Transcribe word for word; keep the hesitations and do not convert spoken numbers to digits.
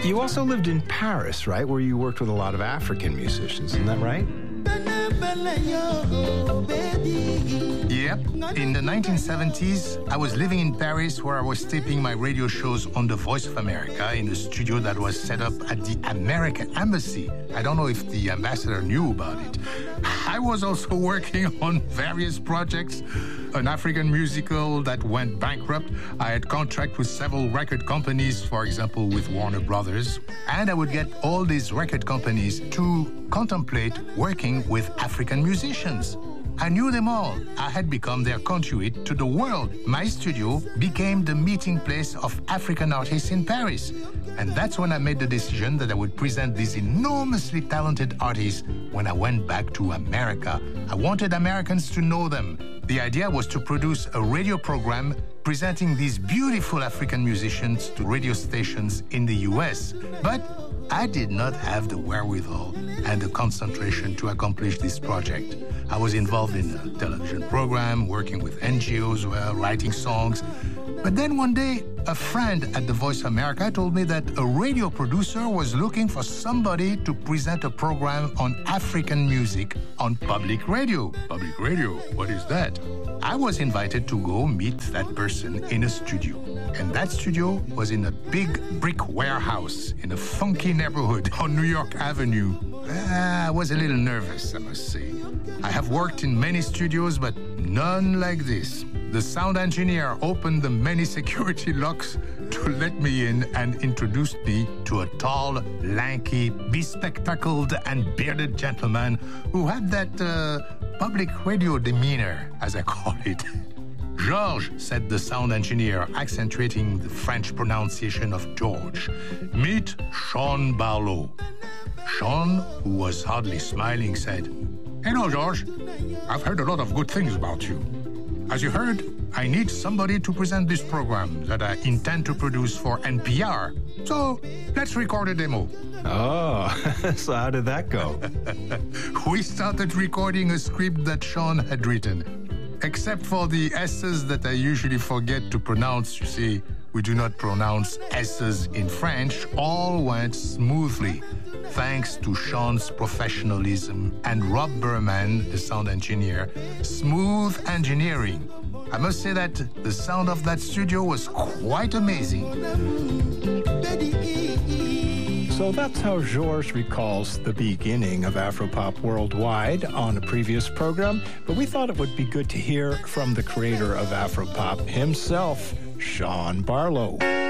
You also lived in Paris, right, where you worked with a lot of African musicians, isn't that right? Yep. In the nineteen seventies, I was living in Paris where I was taping my radio shows on the Voice of America in a studio that was set up at the American Embassy. I don't know if the ambassador knew about it. I was also working on various projects, an African musical that went bankrupt. I had contract with several record companies, for example, with Warner Brothers. And I would get all these record companies to contemplate working with African musicians. I knew them all. I had become their conduit to the world. My studio became the meeting place of African artists in Paris. And that's when I made the decision that I would present these enormously talented artists when I went back to America. I wanted Americans to know them. The idea was to produce a radio program presenting these beautiful African musicians to radio stations in the U S. But I did not have the wherewithal and the concentration to accomplish this project. I was involved in a television program, working with N G Os, well, writing songs. But then one day, a friend at the Voice of America told me that a radio producer was looking for somebody to present a program on African music on public radio. Public radio, what is that? I was invited to go meet that person in a studio. And that studio was in a big brick warehouse in a funky neighborhood on New York Avenue. I was a little nervous, I must say. I have worked in many studios, but none like this. The sound engineer opened the many security locks to let me in and introduced me to a tall, lanky, bespectacled and bearded gentleman who had that uh, public radio demeanor, as I call it. Georges, said the sound engineer, accentuating the French pronunciation of George. Meet Sean Barlow. Sean, who was hardly smiling, said, "Hello, George. I've heard a lot of good things about you. As you heard, I need somebody to present this program that I intend to produce for N P R. So let's record a demo." Oh, so how did that go? We started recording a script that Sean had written. Except for the S's that I usually forget to pronounce, you see, we do not pronounce S's in French, all went smoothly, thanks to Sean's professionalism and Rob Berman, the sound engineer, smooth engineering. I must say that the sound of that studio was quite amazing. So that's how Georges recalls the beginning of Afropop worldwide on a previous program, but we thought it would be good to hear from the creator of Afropop himself, Sean Barlow.